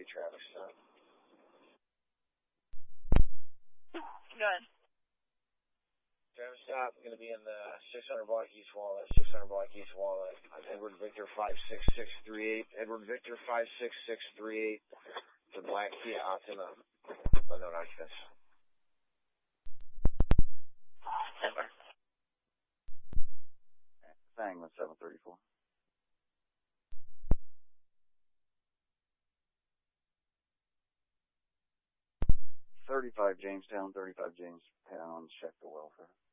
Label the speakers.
Speaker 1: see traffic stop.
Speaker 2: Go ahead.
Speaker 1: Traffic stop going to be in the 600 block East Walnut, 600 block East Walnut. Edward Victor 56638. Edward Victor 56638. The black Kia Optima. Unknown occupants.
Speaker 2: Denver.
Speaker 3: Sang with 734. 35 Jamestown, 35 Jamestown, check the welfare.